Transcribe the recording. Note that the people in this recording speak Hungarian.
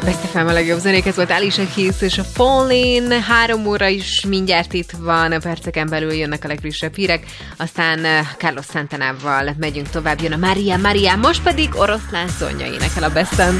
Best FM a legjobb zenék, ez volt Alicia Keys és a Fallin. 3 óra is mindjárt itt van, a perceken belül jönnek a legfrissebb hírek, aztán Carlos Santanával megyünk tovább, jön a Maria Maria, most pedig Oroszlán Szonya énekel a Besten.